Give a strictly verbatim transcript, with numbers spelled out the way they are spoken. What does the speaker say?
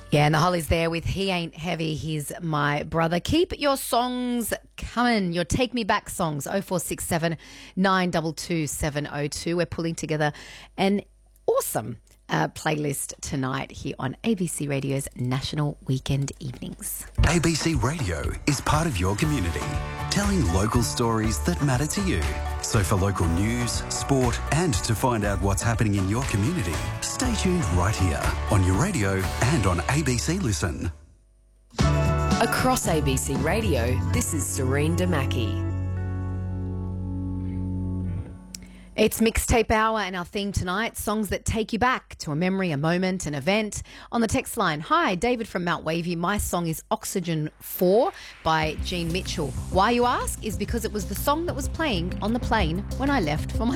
Yeah, and the Hollies there with He Ain't Heavy, He's My Brother. Keep your songs coming, your Take Me Back songs, oh four six seven, nine two two, seven oh two. We're pulling together an awesome uh, playlist tonight here on A B C Radio's National Weekend Evenings. A B C Radio is part of your community, telling local stories that matter to you. So for local news, sport and to find out what's happening in your community, stay tuned right here on your radio and on A B C Listen. Across A B C Radio, this is Serene Damaki. It's Mixtape Hour and our theme tonight, songs that take you back to a memory, a moment, an event. On the text line, hi, David from Mount Wavy. My song is Oxygen four by Gene Mitchell. Why, you ask, is because it was the song that was playing on the plane when I left for my